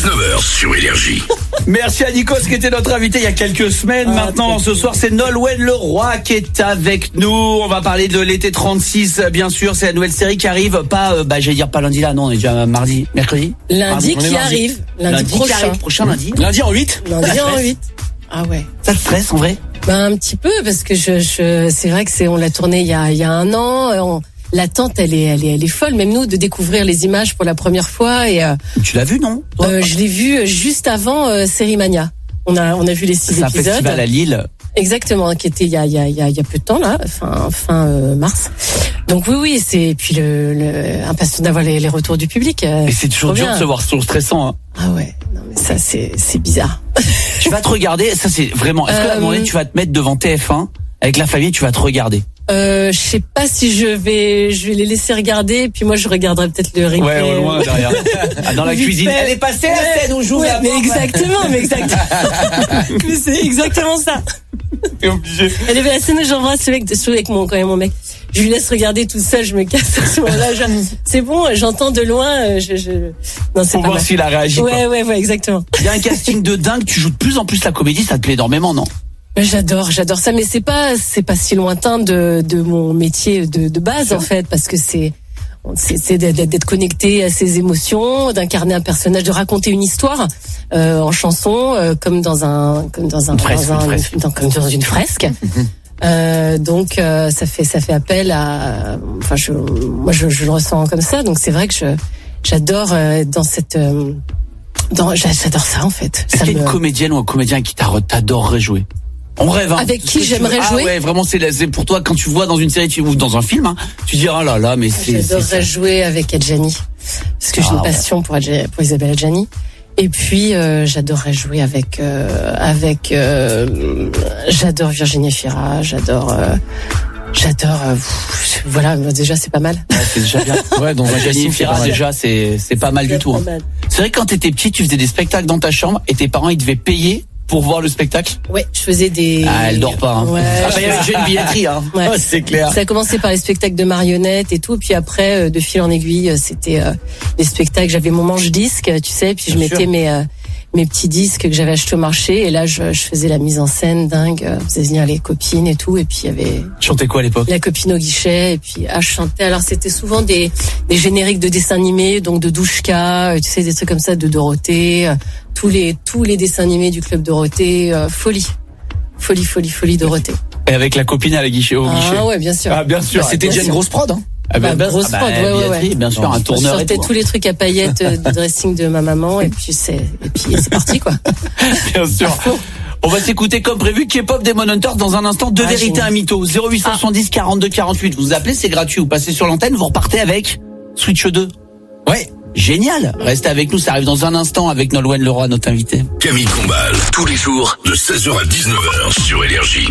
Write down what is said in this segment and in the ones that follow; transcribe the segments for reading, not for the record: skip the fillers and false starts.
19h sur Énergie. Merci à Nikos qui était notre invité il y a quelques semaines. Maintenant, ce soir, c'est Nolwenn Leroy qui est avec nous. On va parler de l'été 36, bien sûr. C'est la nouvelle série qui arrive. Pas, j'allais dire pas lundi là, non, on est déjà mercredi. Lundi qui arrive. Lundi prochain lundi. Lundi en 8. Lundi en 8. Ah ouais. Ça te stresse en vrai? Un petit peu, parce que c'est vrai que on l'a tourné il y a un an. L'attente, elle est folle. Même nous, de découvrir les images pour la première fois. Et tu l'as vu, non? Je l'ai vu juste avant Série Mania. On a vu les 6 épisodes. C'est un festival à Lille. Exactement, qui était il y a peu de temps là, fin mars. Donc oui, c'est puis impatient d'avoir les retours du public. Et c'est toujours dur de se voir, c'est toujours stressant. Hein. Ah ouais, non mais ça c'est bizarre. Tu vas te regarder, ça c'est vraiment. Est-ce que à un moment donné tu vas te mettre devant TF1 avec la famille, tu vas te regarder? Je sais pas si je vais les laisser regarder, et puis moi je regarderai peut-être le replay. Ouais, au loin derrière. Dans la cuisine. Elle est passée la scène où j'ouvre la porte. Mais exactement. Mais c'est exactement ça. T'es obligé. Elle est la scène où j'embrasse le mec avec mon mec. Je lui laisse regarder tout seul, je me casse à ce moment-là. C'est bon, j'entends de loin. Non, c'est pour voir s'il a réagi. Ouais, exactement. Il y a un casting de dingue. Tu joues de plus en plus la comédie, ça te plaît énormément, non? J'adore ça, mais c'est pas si lointain de mon métier de base en fait, parce que c'est d'être connecté à ses émotions, d'incarner un personnage, de raconter une histoire en chanson, comme dans une fresque. Donc ça fait appel à. Enfin, moi je le ressens comme ça, donc c'est vrai que j'adore dans cette. J'adore ça en fait. Est-ce qu'il y a une comédienne ou un comédien qui t'adorerait jouer? On rêve, hein. Avec qui j'aimerais jouer? Ah ouais, vraiment, c'est pour toi, quand tu vois dans une série ou dans un film, hein, tu dis, ah là, mais j'adorerais jouer avec Adjani. Parce que j'ai une passion pour Isabelle Adjani. Et puis, j'adorerais jouer j'adore Virginie Fira, voilà, déjà, c'est pas mal. Ouais, c'est déjà bien. Ouais, donc Virginie Fira, déjà, c'est pas mal du tout. Hein. C'est vrai que quand t'étais petit, tu faisais des spectacles dans ta chambre et tes parents, ils devaient payer pour voir le spectacle? Ouais, je faisais des... Ah, elle dort pas, hein. Ouais. Il y avait déjà une billetterie, hein. Ouais. Oh, c'est clair. Ça a commencé par les spectacles de marionnettes et tout, puis après, de fil en aiguille, c'était les spectacles. J'avais mon manche-disque, tu sais, puis je mettais mes petits disques que j'avais achetés au marché, et là, je faisais la mise en scène dingue, je faisais venir les copines et tout, et puis il y avait... Tu chantais quoi à l'époque? La copine au guichet, et puis je chantais, alors c'était souvent des génériques de dessins animés, donc de Douchka, tu sais, des trucs comme ça, de Dorothée, tous les dessins animés du club Dorothée, folie Dorothée. Et avec la copine à la guichet, au guichet. Ah ouais, bien sûr. Ah bien sûr. C'était déjà une grosse prod, hein. Grosse prod, ouais. Bien sûr, un tourneur. Je sortais tous les trucs à paillettes de dressing de ma maman, et puis c'est parti, quoi. Bien sûr. On va s'écouter comme prévu K-pop Demon Hunters dans un instant. Deux vérités, un mytho. 0870 42 48. Vous appelez, c'est gratuit. Vous passez sur l'antenne, vous repartez avec Switch 2. Ouais. Génial. Restez avec nous, ça arrive dans un instant avec Nolwenn Leroy, notre invité. Camille Combal, tous les jours de 16h à 19h sur Énergie.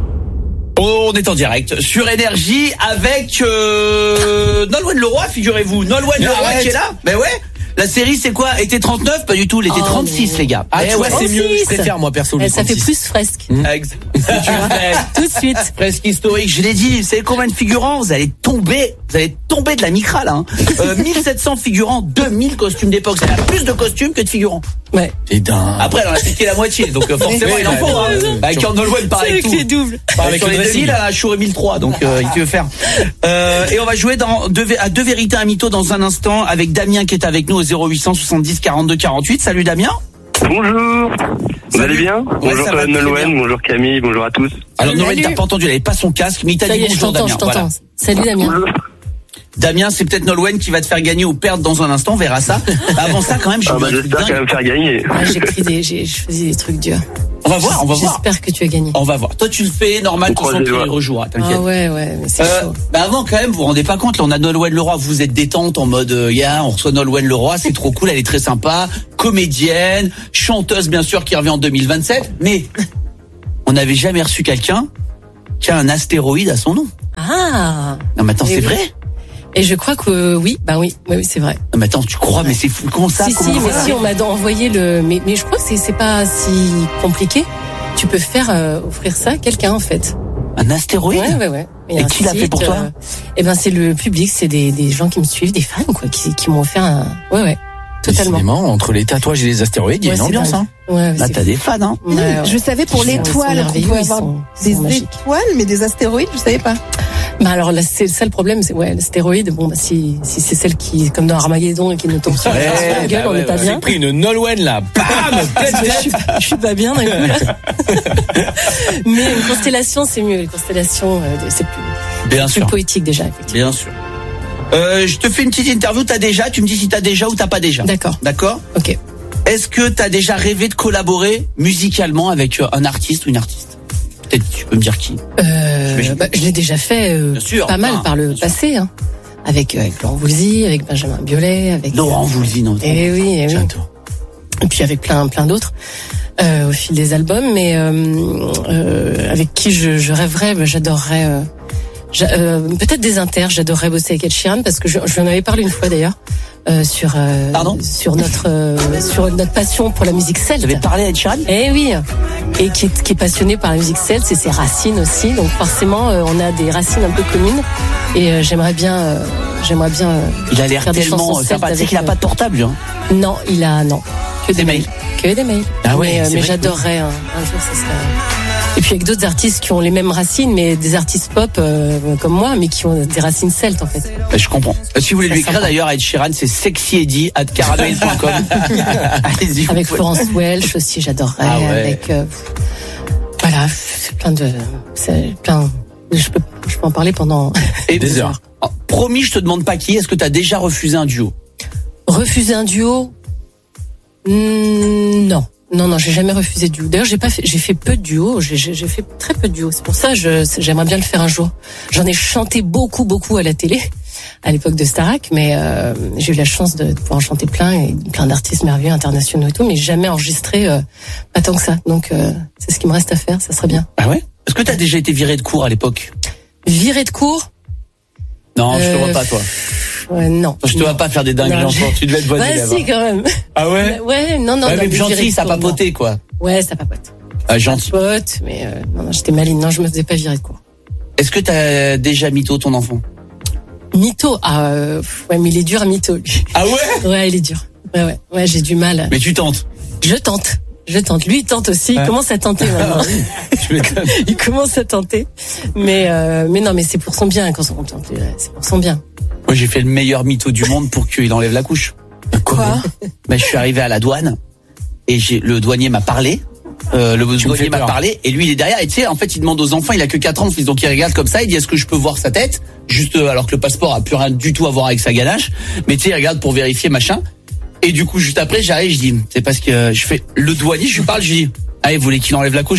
On est en direct sur Énergie avec Nolwenn Leroy, figurez-vous. Nolwenn Leroy qui est là. Mais ouais. La série, c'est quoi? Été 39? Pas du tout, l'été 36, les gars. Ah, tu vois, c'est mieux. Je 36. préfère, moi, perso, le Ça 36. fait plus fresque. Tout de suite. Fresque historique, je l'ai dit. Vous savez combien de figurants? Vous allez tomber de la micra, là. 1700 figurants, 2000 costumes d'époque. Ça a plus de costumes que de figurants. Ouais. C'est dingue. Après, elle en a piqué la moitié, donc forcément, il en faut. Hein. Avec Nolwenn, pareil. Avec les doubles. Avec les 2000, elle a chouré 1003, donc il veut faire. Et on va jouer à deux vérités, un mytho dans un instant avec Damien qui est avec nous au 0870 42 48. Salut Damien. Bonjour. Vous allez bien? Bonjour Nolwenn, bonjour Camille, bonjour à tous. Alors Nolwenn, t'as pas entendu, elle avait pas son casque, mais il t'a dit bonjour Damien. Je t'entends. Salut Damien. Damien, c'est peut-être Nolwenn qui va te faire gagner ou perdre dans un instant, on verra ça. Avant ça, quand même, j'espère qu'elle va me faire gagner. Je faisais des trucs durs. On va voir. J'espère que tu as gagné. On va voir. Toi, tu le fais, normal, tu sens qu'il rejouera, t'inquiète. Ah ouais, mais c'est chaud. Avant, quand même, vous vous rendez pas compte, là, on a Nolwenn Leroy, vous êtes détente en mode, on reçoit Nolwenn Leroy, c'est trop cool, elle est très sympa, comédienne, chanteuse, bien sûr, qui revient en 2027, mais on n'avait jamais reçu quelqu'un qui a un astéroïde à son nom. Ah. Non, mais attends, c'est vrai? Et je crois que oui, c'est vrai. Non, mais attends, tu crois, mais c'est fou. Comment ça? Si, on m'a envoyé mais je crois que c'est pas si compliqué. Tu peux faire offrir ça à quelqu'un, en fait. Un astéroïde? Ouais. Et qui l'a fait pour toi? C'est le public, c'est des gens qui me suivent, des fans, quoi, qui m'ont offert un... Ouais. Totalement. Décidément, entre les tatouages et les astéroïdes, il y a une ambiance. Hein. Ouais, Là, t'as des fans, hein. Ouais. Je savais pour l'étoile qu'on pouvait avoir des étoiles, mais des astéroïdes, je savais pas. Bah alors là, c'est ça le problème, c'est l'astéroïde. Bon, bah si c'est celle qui, comme dans Armageddon, et qui nous tombe sur la gueule, on est pas bien. J'ai pris une Nolwenn là, bam, je suis pas bien d'un coup là. Mais une constellation, c'est mieux. Une constellation, c'est plus poétique déjà, effectivement. Bien sûr. Je te fais une petite interview. Tu me dis si t'as déjà ou t'as pas déjà. D'accord. Ok. Est-ce que t'as déjà rêvé de collaborer musicalement avec un artiste ou une artiste? Peut-être tu peux me dire qui? Je l'ai déjà fait pas mal par le passé, hein. Avec Laurent Voulzy, avec Benjamin Biolay, avec Laurent Voulzy, non? Eh oui. J'adore. Et puis avec plein d'autres au fil des albums, mais avec qui je rêverais, j'adorerais. Peut-être des inters, j'adorerais bosser avec Ed Sheeran parce que je lui en avais parlé une fois d'ailleurs sur notre passion pour la musique celte. Vous avez parlé à Ed Sheeran? Eh oui, et qui est passionné par la musique celte et ses racines aussi. Donc forcément, on a des racines un peu communes et j'aimerais bien. Il a l'air tellement sympa. Tu sais qu'il a pas de portable, lui, hein? Non, que des mails. Ah ouais. Mais j'adorerais un jour, ça serait. Et puis avec d'autres artistes qui ont les mêmes racines, mais des artistes pop comme moi, mais qui ont des racines celtes en fait. Je comprends. Si vous voulez lui écrire d'ailleurs à Ed Sheeran, c'est sexyeddy@caramel.com. Allez-y. Avec Florence Welch aussi, j'adorerais. Ah ouais. Avec voilà, je peux en parler pendant des heures. Promis, je te demande pas qui. Est-ce que tu as déjà refusé un duo? Refuser un duo? Non, j'ai jamais refusé de duo. D'ailleurs, j'ai fait peu de duos. J'ai fait très peu de duos. C'est pour ça j'aimerais bien le faire un jour. J'en ai chanté beaucoup à la télé à l'époque de Starac, mais j'ai eu la chance de pouvoir en chanter plein d'artistes merveilleux internationaux et tout, mais jamais enregistré pas tant que ça. Donc c'est ce qui me reste à faire. Ça serait bien. Ah ouais? Est-ce que tu as déjà été viré de cours à l'époque? Viré de cours? Non, je te vois pas toi. Ouais, non. Je te vois pas faire des dingueries encore. Tu devais être bonne élève. Si, quand même. Ah ouais? Ouais, non. Ouais, mais gentil, ça papotait, quoi. Ouais, ça papote. Ah, gentil. Ça papote, mais non, j'étais maligne. Non, je me faisais pas virer de cours. Est-ce que t'as déjà mytho ton enfant? Mytho? Ouais, mais il est dur à mytho, lui. Ah ouais? Ouais, il est dur. Ouais, j'ai du mal. Mais tu tentes? Je tente. Lui, il tente aussi. Il commence à tenter maintenant. Je m'étonne. Il commence à tenter. Mais non, mais c'est pour son bien quand on tente. C'est pour son bien. Moi, j'ai fait le meilleur mytho du monde pour qu'il enlève la couche. Quoi? Je suis arrivé à la douane et le douanier m'a parlé. Et lui il est derrière et tu sais en fait il demande aux enfants, il a que 4 ans donc il regarde comme ça, il dit est-ce que je peux voir sa tête juste alors que le passeport a plus rien du tout à voir avec sa ganache, mais tu sais il regarde pour vérifier machin. Et du coup juste après j'arrive, je dis c'est parce que je fais le douanier, je lui parle, je dis vous voulez qu'il enlève la couche?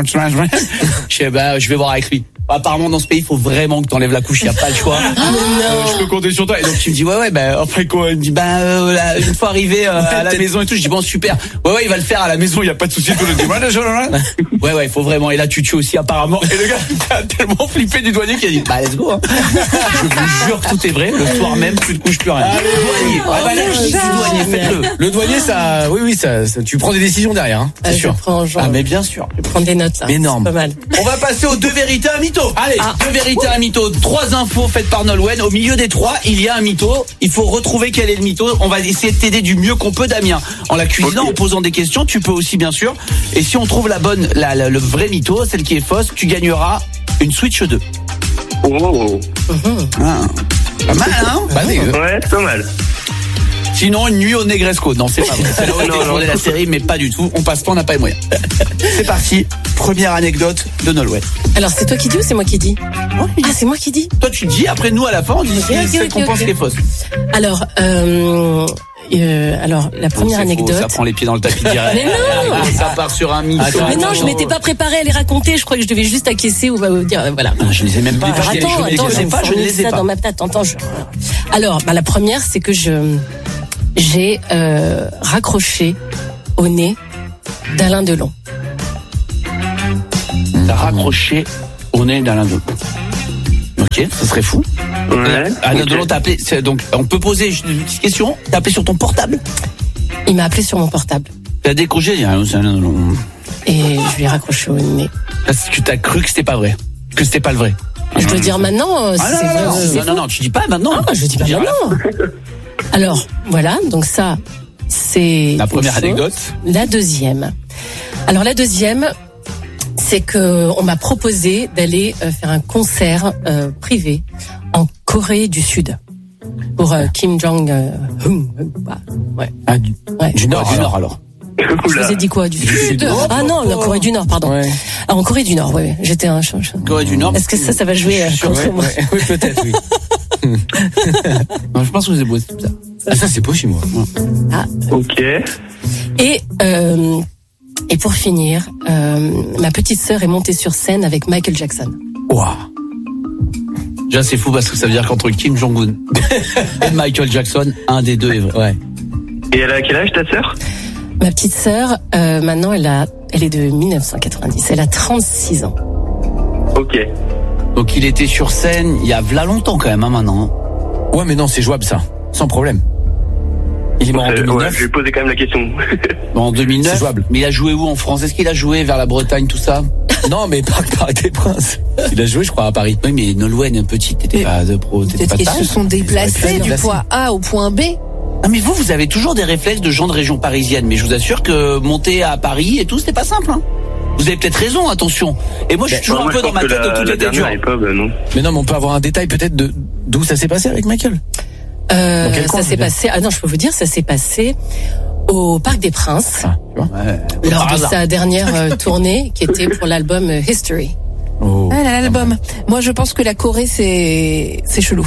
Je vais voir avec lui. Apparemment dans ce pays il faut vraiment que t'enlèves la couche, il y a pas le choix. Je peux compter sur toi. Et donc tu me dis après quoi? Il me dit une fois arrivé à la maison et tout, je dis bon super. Ouais il va le faire à la maison, il y a pas de souci. Ouais il faut vraiment. Et là tu tues aussi apparemment. Et le gars il a tellement flippé du douanier qu'il a dit let's go. Hein. Je vous jure que tout est vrai. Le soir même tu ne couches plus rien. Douanier, faites-le. Le douanier ça, oui ça, tu prends des décisions derrière. Hein, c'est sûr. Mais bien sûr. Je vais prendre des notes là. Énorme. Pas mal. On va passer aux 2 vérités, un mytho. Allez, 2 vérités, un mytho. 3 infos faites par Nolwenn. Au milieu des 3, il y a un mytho. Il faut retrouver quel est le mytho. On va essayer de t'aider du mieux qu'on peut, Damien. En la cuisinant, en posant des questions. Tu peux aussi, bien sûr. Et si on trouve le vrai mytho, celle qui est fausse, tu gagneras une Switch 2. Oh. Pas mal, hein? Ouais, pas mal. Sinon, une nuit au Negresco. Non, c'est pas vrai. C'est là où on la série, mais pas du tout. On passe pas, on n'a pas les moyens. C'est parti. Première anecdote de Nolwenn. Alors, c'est toi qui dis ou c'est moi qui dis? C'est moi qui dis. Toi, tu dis. Après, nous, à la fin, on dit celle qu'on pense qui est fausse. Alors, la première anecdote. Faux, ça prend les pieds dans le tapis direct. Mais non! Ça part sur un mytho. Mais non, je m'étais pas préparée à les raconter. Je crois que je devais juste acquiescer ou dire, voilà. Je les ai même pas. Attends, je ne les ai pas dans ma tête. Alors, la première, c'est que j'ai raccroché au nez d'Alain Delon. T'as raccroché au nez d'Alain Delon. Ok, ça serait fou. Ouais. Alain Delon t'a appelé. Donc, on peut poser une petite question. T'as appelé sur ton portable? Il m'a appelé sur mon portable. T'as décroché, c'est Alain Delon. Et je lui ai raccroché au nez. Parce que t'as cru que c'était pas vrai. Que c'était pas le vrai. Je dois dire maintenant. Non, tu dis pas maintenant. Je dis pas maintenant. Alors, voilà, donc ça, c'est la première anecdote. La deuxième. Alors la deuxième, c'est que on m'a proposé d'aller faire un concert privé en Corée du Sud pour Kim Jong-un. Ouais. Ah, du Nord alors. Je vous ai dit quoi, du Sud? Ah non, la Corée du Nord, pardon. Ouais. Ah, en Corée du Nord, oui. J'étais un Corée du Nord. Est-ce que ça va jouer contre moi? Oui, peut-être, oui. Non, je pense que vous avez beau, c'est ça. Ah, ça, c'est pas chez moi. Ah. Ok. Et pour finir, ma petite sœur est montée sur scène avec Michael Jackson. Waouh. Déjà, c'est fou parce que ça veut dire qu'entre Kim Jong-un et Michael Jackson, un des deux est vrai. Ouais. Et elle a quel âge, ta sœur? Ma petite sœur, maintenant, elle est de 1990. Elle a 36 ans. Ok. Donc il était sur scène il y a v'là longtemps quand même, maintenant. Ouais, mais non, c'est jouable ça, sans problème. Il est mort en 2009. Ouais, je vais poser quand même la question. Bon, en 2009. C'est jouable. Mais il a joué où en France? Est-ce qu'il a joué vers la Bretagne, tout ça? Non, mais Parc des Princes. Il a joué, je crois, à Paris. Oui, mais Nolwenn, petite, t'étais pas de pro, t'étais pas de Peut-être qu'ils se sont déplacés du point A au point B. Ah, mais vous avez toujours des réflexes de gens de région parisienne. Mais je vous assure que monter à Paris et tout, c'était pas simple, hein. Vous avez peut-être raison, attention. Et moi, je suis toujours un peu dans ma tête de tout était dur. Mais non, mais on peut avoir un détail peut-être d'où ça s'est passé avec Michael. Ça s'est passé. Ah non, je peux vous dire, ça s'est passé au Parc des Princes, lors de sa dernière tournée, qui était pour l'album History. Oh. Ah, l'album. Moi, je pense que la Corée, c'est chelou.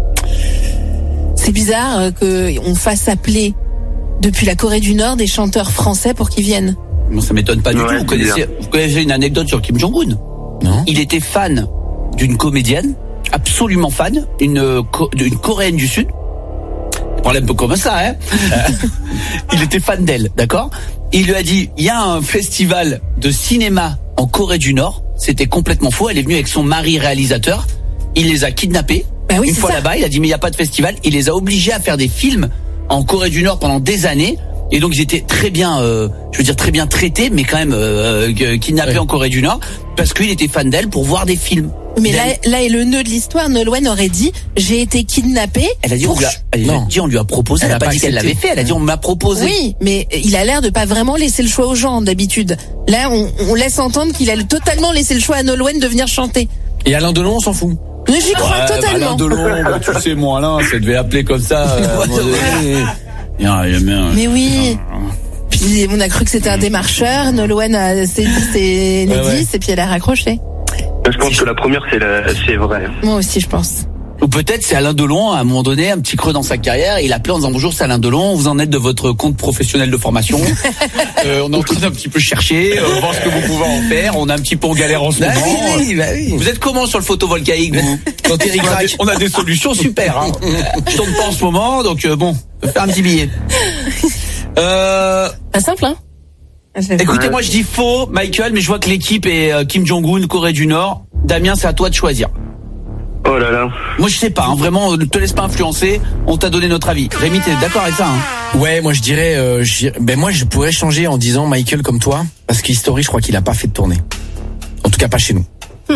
C'est bizarre qu'on fasse appeler depuis la Corée du Nord des chanteurs français pour qu'ils viennent. Non, ça m'étonne pas du tout. Vous connaissez une anecdote sur Kim Jong-un? Non. Il était fan d'une comédienne, absolument fan, d'une Coréenne du Sud. Problème peu comme ça, hein. Il était fan d'elle, d'accord? Il lui a dit, il y a un festival de cinéma en Corée du Nord. C'était complètement faux. Elle est venue avec son mari réalisateur. Il les a kidnappés. Oui, une fois là-bas, il a dit, mais il n'y a pas de festival. Il les a obligés à faire des films en Corée du Nord pendant des années. Et donc ils étaient très bien, très bien traités, mais quand même kidnappés en Corée du Nord, parce qu'il était fan d'elle pour voir des films. Mais là est le nœud de l'histoire. Nolwenn aurait dit, j'ai été kidnappée. Elle a dit, on lui a proposé. Elle a pas dit qu'elle l'avait fait. Elle a dit, on m'a proposé. Oui, mais il a l'air de pas vraiment laisser le choix aux gens d'habitude. Là, on laisse entendre qu'il a totalement laissé le choix à Nolwenn de venir chanter. Et Alain Delon, on s'en fout. Mais j'y crois totalement. Alain Delon, tu sais, mon Alain, ça devait appeler comme ça. Mais oui. Puis on a cru que c'était un démarcheur. Nolwenn s'est dit et puis elle a raccroché. Je pense que la première c'est vrai. Moi aussi je pense. Ou peut-être c'est Alain Delon, à un moment donné, un petit creux dans sa carrière, il a appelé en disant bonjour, c'est Alain Delon, vous en êtes de votre compte professionnel de formation. On est en train d'un petit peu chercher, voir ce que vous pouvez en faire, on a un petit peu en galère en ce moment. Oui. Vous êtes comment sur le photovoltaïque, vous? On a des solutions super, hein. Je tourne pas en ce moment, donc bon, faire un petit billet. Pas simple, hein? Écoutez, moi je dis faux, Michael, mais je vois que l'équipe est Kim Jong-un, Corée du Nord. Damien, c'est à toi de choisir. Oh là là. Moi je sais pas, hein, vraiment, ne te laisse pas influencer. On t'a donné notre avis. Rémi, t'es d'accord avec ça, hein? Ouais, moi je dirais, moi je pourrais changer en disant Michael comme toi, parce qu'History, je crois qu'il a pas fait de tournée. En tout cas, pas chez nous.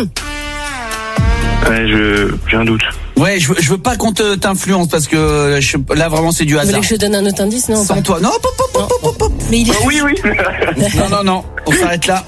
Ouais, j'ai un doute. Ouais, je veux pas qu'on t'influence parce que là vraiment c'est du hasard. Vous voulez que je donne un autre indice? Non. Sans toi. Non, pop. Mais il est... Oui. Non. On s'arrête là.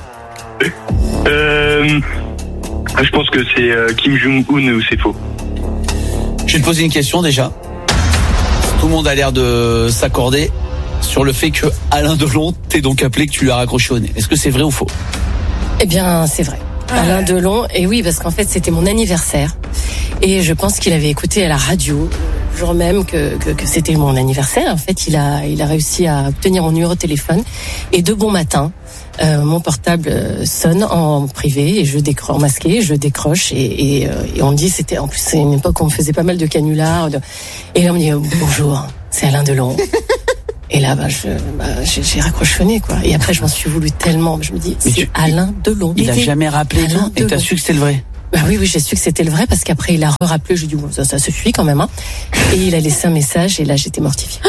Je pense que c'est Kim Jong-un ou c'est faux. Je vais te poser une question déjà. Tout le monde a l'air de s'accorder sur le fait que Alain Delon t'ait donc appelé, que tu lui as raccroché au nez. Est-ce que c'est vrai ou faux? Eh bien, c'est vrai. Alain Delon, et oui, parce qu'en fait, c'était mon anniversaire. Et je pense qu'il avait écouté à la radio, le jour même que c'était mon anniversaire. En fait, il a réussi à obtenir mon numéro de téléphone. Et de bon matin, mon portable sonne en privé et je décroche, en masqué, je décroche et on me dit, c'était, en plus, c'est une époque où on faisait pas mal de canulars. Et là, on me dit, bonjour, c'est Alain Delon. Et là, j'ai raccrochonné, quoi. Et après, je m'en suis voulu tellement. Je me dis, c'est Alain Delon. Il a jamais rappelé, toi, et t'as su que c'était le vrai? Bah oui, j'ai su que c'était le vrai parce qu'après, il a rappelé. J'ai dit, bon, ça suffit quand même, hein. Et il a laissé un message et là, j'étais mortifiée.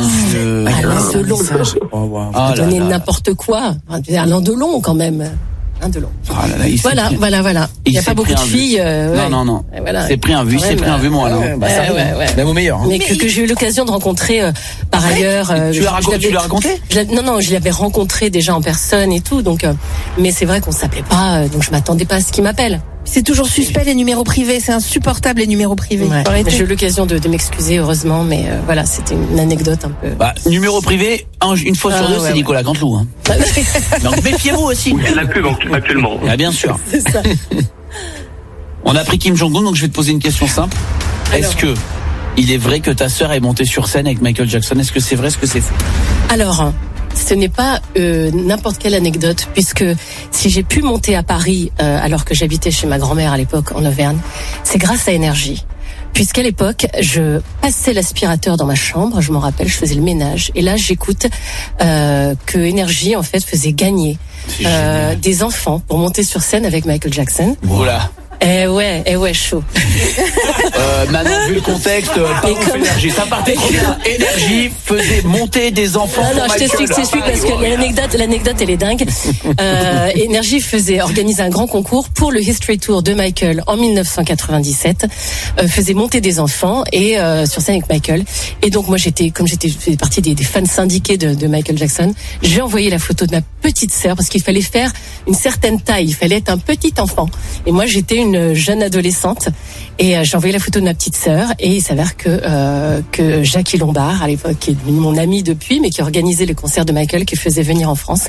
Alain Delon. Oh, wow. Il a donné n'importe quoi. Alain Delon, quand même. de long. Oh là là, Voilà. Il n'y a pas beaucoup de filles. Non. Voilà. C'est pris un vu, moi. Ouais. Même au meilleur. Mais que j'ai eu l'occasion de rencontrer par ailleurs. Tu l'as raconté? Non, je l'avais rencontré déjà en personne et tout. Donc, mais c'est vrai qu'on s'appelait pas. Donc je m'attendais pas à ce qu'il m'appelle. C'est toujours suspect les numéros privés, c'est insupportable les numéros privés. Ouais. J'ai eu l'occasion de m'excuser heureusement, mais voilà, c'était une anecdote un peu. Numéro privé, une fois sur deux, c'est Nicolas Canteloup. Hein. Donc méfiez-vous aussi. Il y a de la pub actuellement. Ah, Bien sûr. C'est ça. On a pris Kim Jong-un, donc je vais te poser une question simple. Est-ce que il est vrai que ta sœur est montée sur scène avec Michael Jackson? Est-ce que c'est vrai, est-ce que c'est faux? Alors, ce n'est pas n'importe quelle anecdote, puisque si j'ai pu monter à Paris alors que j'habitais chez ma grand-mère à l'époque en Auvergne, c'est grâce à Énergie. Puisqu'à l'époque, je passais l'aspirateur dans ma chambre, je m'en rappelle, je faisais le ménage, et là j'écoute que Énergie en fait faisait gagner des enfants pour monter sur scène avec Michael Jackson. Voilà. Eh ouais, chaud. Maintenant, vu le contexte, pas ouf, Énergie. Ça partait trop bien. Énergie faisait monter des enfants. Non, je t'explique parce que l'anecdote, elle est dingue. Énergie organisait un grand concours pour le History Tour de Michael en 1997. Faisait monter des enfants et sur scène avec Michael. Et donc moi, j'étais partie des fans syndiqués de Michael Jackson. J'ai envoyé la photo de ma petite sœur parce qu'il fallait faire une certaine taille. Il fallait être un petit enfant. Et moi, j'étais une jeune adolescente et j'ai envoyé la photo de ma petite sœur et il s'avère que Jackie Lombard à l'époque, qui est devenu mon ami depuis mais qui organisait le concert de Michael, qui faisait venir en France,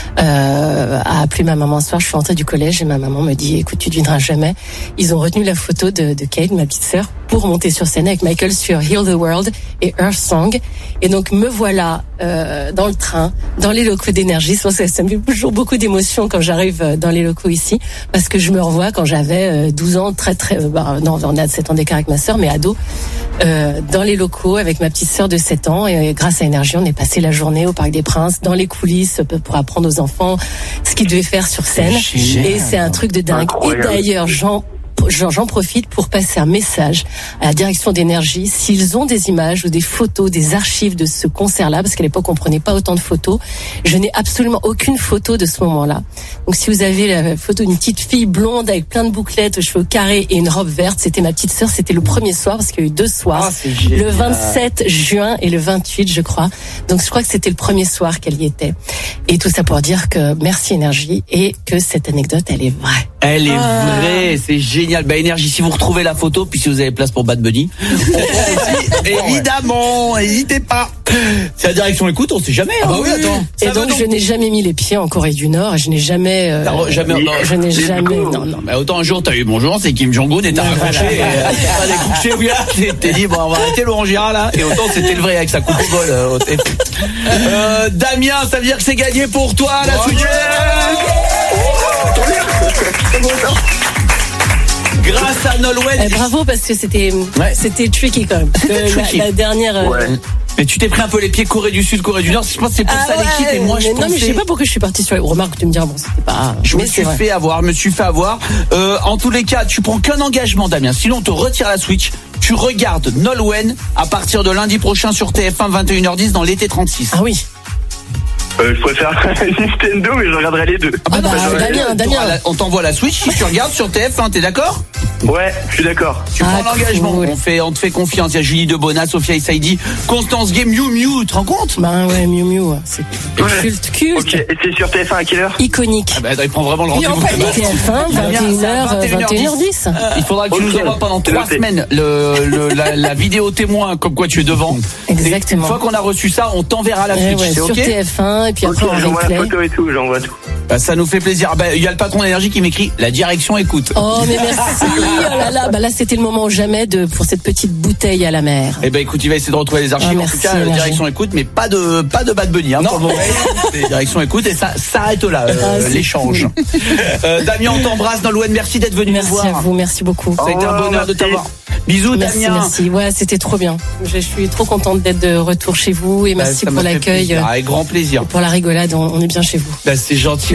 a appelé ma maman un soir. Je suis rentrée du collège et ma maman me dit écoute, tu devineras jamais, ils ont retenu la photo de Kate, ma petite sœur, pour monter sur scène avec Michael sur Heal the World et Earth Song. Et donc me voilà dans le train, dans les locaux d'Énergie. Je pense que ça me fait toujours beaucoup d'émotions quand j'arrive dans les locaux ici, parce que je me revois quand j'avais 12 ans, non, on a 7 ans d'écart avec ma sœur, mais ado, dans les locaux avec ma petite sœur de 7 ans. Et grâce à Énergie, on est passé la journée au Parc des Princes, dans les coulisses, pour apprendre aux enfants ce qu'ils devaient faire sur scène. Et c'est un truc de dingue. Et d'ailleurs, j'en profite pour passer un message à la direction d'Énergie. S'ils ont des images ou des photos, des archives de ce concert-là, parce qu'à l'époque on prenait pas autant de photos, je n'ai absolument aucune photo de ce moment-là. Donc si vous avez la photo d'une petite fille blonde avec plein de bouclettes aux cheveux carrés et une robe verte, c'était ma petite sœur. C'était le premier soir, parce qu'il y a eu 2 soirs, le 27 juin et le 28 je crois. Donc je crois que c'était le premier soir qu'elle y était. Et tout ça pour dire que merci Énergie et que cette anecdote elle est vraie. Elle est vraie, c'est génial. Énergie, si vous retrouvez la photo, puis si vous avez place pour Bad Bunny, évidemment, n'hésitez pas. C'est la direction écoute, on sait jamais. Ah bah oui, attends. Et donc je n'ai jamais mis les pieds en Corée du Nord, et je n'ai jamais. Je n'ai jamais. Non. Mais autant un jour t'as eu bonjour, c'est Kim Jong-un et t'as raccroché, t'as décroché, oui, t'es dit bon, on va arrêter Laurent Girard là, et autant c'était le vrai avec sa coupe au vol. Damien, ça veut dire que c'est gagné pour toi la suite. Grâce à Nolwenn. Bravo, parce que c'était tricky quand même. La dernière. Mais tu t'es pris un peu les pieds Corée du Sud, Corée du Nord. Je pense que c'est pour ça l'équipe. Et moi, non, mais je sais pas pourquoi je suis partie sur les remarques. Tu me diras bon, c'était pas. Je me suis fait avoir. En tous les cas, tu prends qu'un engagement, Damien. Sinon, on te retire la Switch. Tu regardes Nolwenn à partir de lundi prochain sur TF1 21h10 dans l'été 36. Ah oui. Je préfère Nintendo, mais je regarderai les deux. Damien. On t'envoie la Switch si tu regardes sur TF1, t'es d'accord? Ouais, je suis d'accord. Tu prends l'engagement. Cool. On te fait confiance. Il y a Julie Debona, Sophia Saidi, Constance Gay, Miu Miu, tu te rends compte? Ouais, Miu Miu, c'est culte. Ok, et c'est sur TF1 à quelle heure? Iconique. Il prend vraiment le rendez-vous. TF1, 21h10. Il faudra que tu nous envoies pendant 3 semaines la vidéo témoin, comme quoi tu es devant. Exactement. Une fois qu'on a reçu ça, on t'enverra la Switch. C'est sur ok? TF1, et puis après on j'envoie replay. la photo et tout, j'envoie tout. Ça nous fait plaisir. Il y a le patron d'Énergie qui m'écrit la direction écoute. Oh mais merci. Là c'était le moment ou jamais pour cette petite bouteille à la mer. Écoute, il va essayer de retrouver les archives. En tout cas, direction écoute, mais pas de Bad Bunny. Pour le moment. Direction écoute et ça s'arrête là l'échange. Cool. Damien, on t'embrasse. Nolwenn, merci d'être venu nous voir. Merci à vous, merci beaucoup. Ça a été un bonheur de t'avoir. Bisous Damien. Merci. Ouais, c'était trop bien. Je suis trop contente d'être de retour chez vous et merci pour l'accueil. Avec grand plaisir. Pour la rigolade, on est bien chez vous. C'est gentil.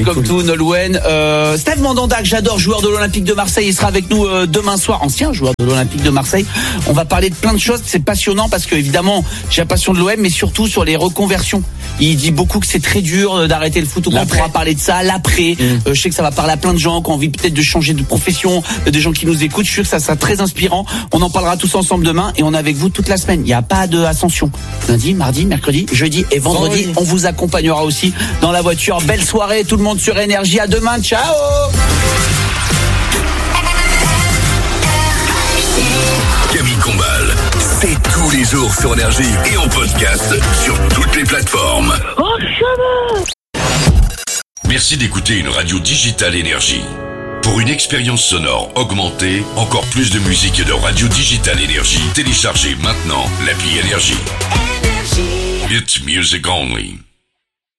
comme tout, Nolwenn. Steve Mandanda, que j'adore, joueur de l'Olympique de Marseille, il sera avec nous demain soir, ancien joueur de l'Olympique de Marseille. On va parler de plein de choses, c'est passionnant parce que évidemment, j'ai la passion de l'OM, mais surtout sur les reconversions. Il dit beaucoup que c'est très dur d'arrêter le foot, on pourra parler de ça, l'après. Je sais que ça va parler à plein de gens qui ont envie peut-être de changer de profession, des gens qui nous écoutent. Je suis sûr que ça sera très inspirant. On en parlera tous ensemble demain et on est avec vous toute la semaine. Il n'y a pas de ascension. Lundi, mardi, mercredi, jeudi et vendredi. On vous accompagnera aussi dans la voiture. Belle soirée, tout le monde sur Énergie. À demain, ciao. Camille Combal, c'est tous les jours sur Énergie et en podcast sur toutes les plateformes. Merci d'écouter une radio digitale Énergie. Pour une expérience sonore augmentée, encore plus de musique et de radio digitale Énergie, téléchargez maintenant l'appli Énergie. It's music only.